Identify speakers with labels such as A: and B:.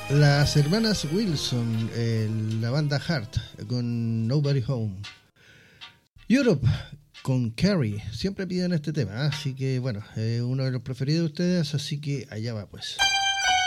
A: Las hermanas Wilson, la banda Heart con Nobody Home. Europe con Carrie, siempre piden este tema, así que bueno, uno de los preferidos de ustedes, así que allá va pues.